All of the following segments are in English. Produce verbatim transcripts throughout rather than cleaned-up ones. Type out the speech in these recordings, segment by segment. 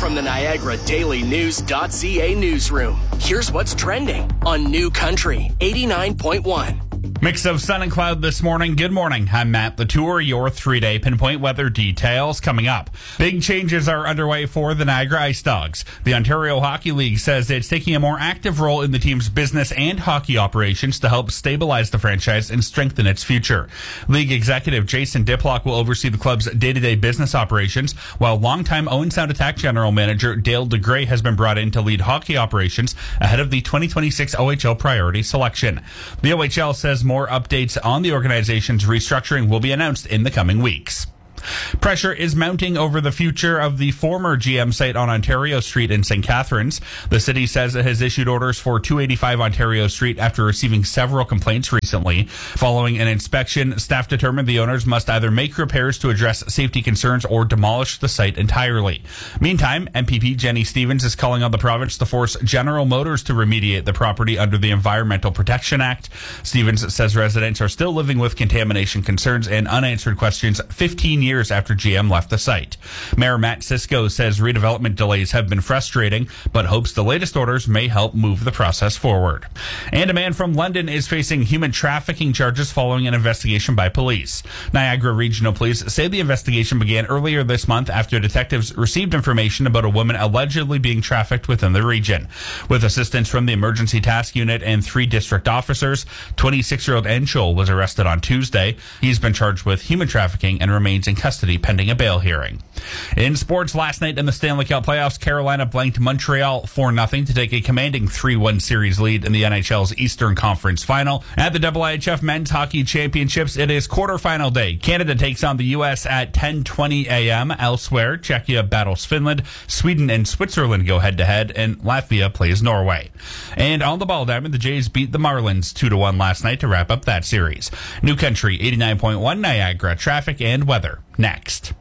From the Niagara Daily News .ca newsroom, here's what's trending on New Country eighty-nine point one. Mix of sun and cloud this morning. Good morning. I'm Matt Latour. Your three-day pinpoint weather details coming up. Big changes are underway for the Niagara Ice Dogs. The Ontario Hockey League says it's taking a more active role in the team's business and hockey operations to help stabilize the franchise and strengthen its future. League executive Jason Diplock will oversee the club's day-to-day business operations, while longtime Owen Sound Attack general manager Dale DeGray has been brought in to lead hockey operations ahead of the twenty twenty-six O H L priority selection. The O H L says more updates on the organization's restructuring will be announced in the coming weeks. Pressure is mounting over the future of the former G M site on Ontario Street in Saint Catharines. The city says it has issued orders for two eighty-five Ontario Street after receiving several complaints recently. Following an inspection, staff determined the owners must either make repairs to address safety concerns or demolish the site entirely. Meantime, M P P Jenny Stevens is calling on the province to force General Motors to remediate the property under the Environmental Protection Act. Stevens says residents are still living with contamination concerns and unanswered questions fifteen years years after G M left the site. Mayor Matt Cisco says redevelopment delays have been frustrating, but hopes the latest orders may help move the process forward. And a man from London is facing human trafficking charges following an investigation by police. Niagara Regional Police say the investigation began earlier this month after detectives received information about a woman allegedly being trafficked within the region. With assistance from the Emergency Task Unit and three district officers, twenty-six-year-old Enchol was arrested on Tuesday. He's been charged with human trafficking and remains in custody pending a bail hearing. In sports, last night in the Stanley Cup playoffs, Carolina blanked Montreal four nothing to take a commanding three one series lead in the N H L's Eastern Conference Final. At the I I H F Men's Hockey Championships, it is quarterfinal day. Canada takes on the U S at ten twenty a.m. Elsewhere, Czechia battles Finland, Sweden and Switzerland go head-to-head, and Latvia plays Norway. And on the ball diamond, the Jays beat the Marlins two to one last night to wrap up that series. New Country eighty-nine point one Niagara, traffic and weather next.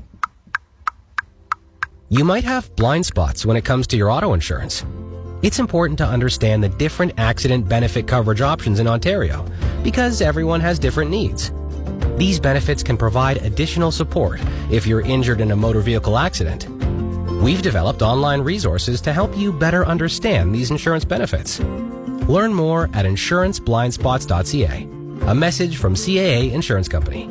You might have blind spots when it comes to your auto insurance. It's important to understand the different accident benefit coverage options in Ontario because everyone has different needs. These benefits can provide additional support if you're injured in a motor vehicle accident. We've developed online resources to help you better understand these insurance benefits. Learn more at insurance blind spots dot c a. A message from C A A Insurance Company.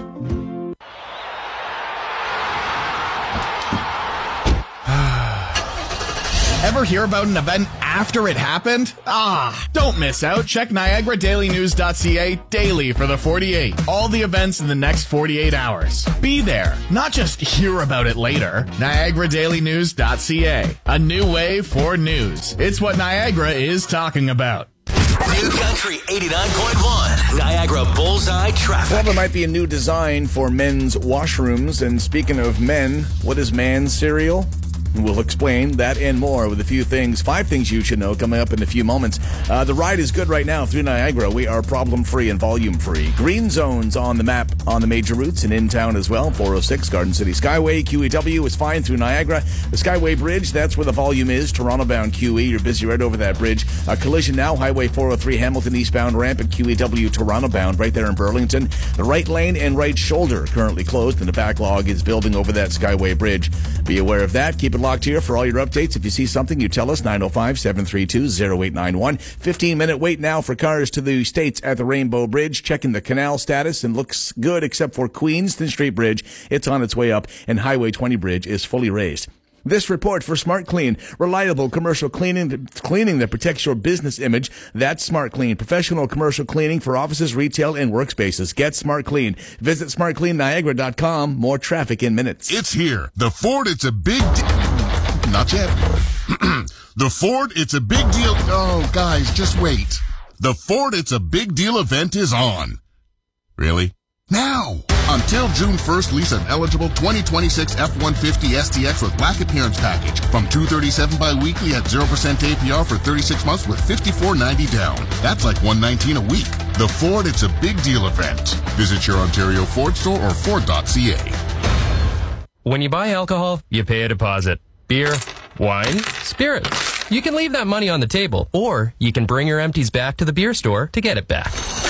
Ever hear about an event after it happened? Ah, don't miss out. Check Niagara Daily News dot c a daily for the forty-eight. All the events in the next forty-eight hours. Be there, not just hear about it later. Niagara Daily News dot c a. A new way for news. It's what Niagara is talking about. New Country eighty-nine point one, Niagara Bullseye Traffic. Well, there might be a new design for men's washrooms. And speaking of men, what is man's cereal? We'll explain that and more with a few things, five things you should know coming up in a few moments. Uh, the ride is good right now through Niagara. We are problem-free and volume-free. Green zones on the map on the major routes and in town as well. four oh six Garden City Skyway. Q E W is fine through Niagara. The Skyway Bridge, that's where the volume is. Toronto-bound Q E, you're busy right over that bridge. A collision now, Highway four oh three Hamilton eastbound ramp at Q E W Toronto-bound right there in Burlington. The right lane and right shoulder currently closed, and the backlog is building over that Skyway Bridge. Be aware of that. Keep it locked here for all your updates. If you see something, you tell us. Nine oh five, seven three two, oh eight nine one. fifteen minute wait now for cars to the States at the Rainbow Bridge. Checking the canal status and looks good except for Queenston Street Bridge. It's on its way up, and Highway twenty Bridge is fully raised. This report for Smart Clean, reliable commercial cleaning, cleaning that protects your business image. That's Smart Clean, professional commercial cleaning for offices, retail, and workspaces. Get Smart Clean. Visit smart clean niagara dot com. More traffic in minutes. It's here. The Ford, it's a big deal. Not yet. The Ford, it's a big deal. Oh, guys, just wait. The Ford, it's a big deal event is on. Really? Now! Until June first, lease an eligible twenty twenty-six F one fifty S T X with black appearance package from two hundred thirty-seven dollars bi-weekly at zero percent A P R for thirty-six months with fifty-four ninety down. That's like one hundred nineteen dollars a week. The Ford, it's a big deal event. Visit your Ontario Ford store or Ford dot c a. When you buy alcohol, you pay a deposit. Beer, wine, spirits. You can leave that money on the table, or you can bring your empties back to the beer store to get it back.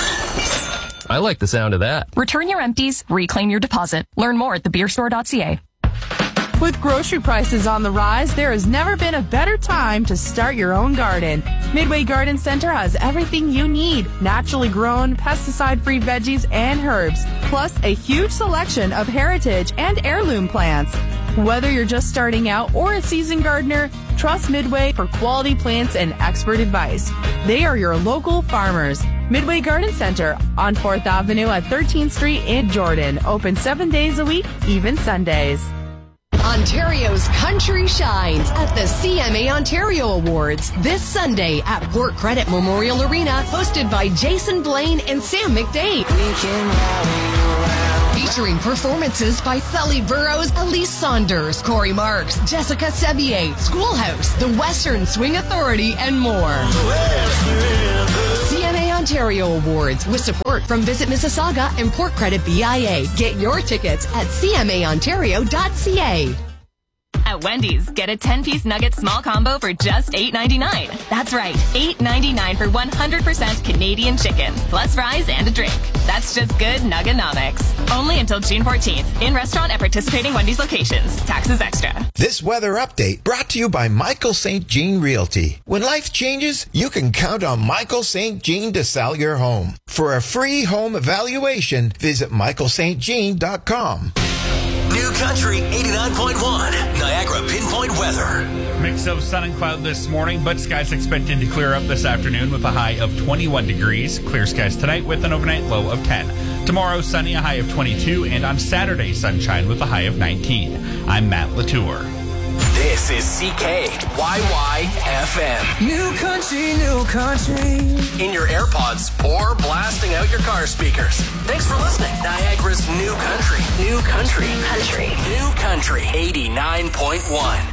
I like the sound of that. Return your empties, reclaim your deposit. Learn more at the beer store dot c a. With grocery prices on the rise, there has never been a better time to start your own garden. Midway Garden Center has everything you need. Naturally grown, pesticide-free veggies and herbs, plus a huge selection of heritage and heirloom plants. Whether you're just starting out or a seasoned gardener, trust Midway for quality plants and expert advice. They are your local farmers. Midway Garden Center on fourth Avenue at thirteenth Street in Jordan. Open seven days a week, even Sundays. Ontario's country shines at the C M A Ontario Awards this Sunday at Port Credit Memorial Arena, hosted by Jason Blaine and Sam McDade. Featuring performances by Sully Burrows, Elise Saunders, Corey Marks, Jessica Sevier, Schoolhouse, the Western Swing Authority, and more. C M A Ontario Awards with support from Visit Mississauga and Port Credit B I A. Get your tickets at c m a ontario dot c a. At Wendy's, get a ten-piece nugget small combo for just eight ninety-nine. That's right, eight ninety-nine for one hundred percent Canadian chicken, plus fries and a drink. That's just good Nugganomics. Only until June fourteenth. In restaurant at participating Wendy's locations. Taxes extra. This weather update brought to you by Michael Saint Jean Realty. When life changes, you can count on Michael Saint Jean to sell your home. For a free home evaluation, visit michael st jean dot com. New Country eighty-nine point one, Niagara Pinpoint Weather. Mix of sun and cloud this morning, but skies expected to clear up this afternoon with a high of twenty-one degrees. Clear skies tonight with an overnight low of ten. Tomorrow, sunny, a high of twenty-two, and on Saturday, sunshine with a high of nineteen. I'm Matt Latour. This is C K Y Y F M. New country, new country. In your AirPods or blasting out your car speakers. Thanks for listening. Niagara's new country. New country. Country. New country. eighty-nine point one.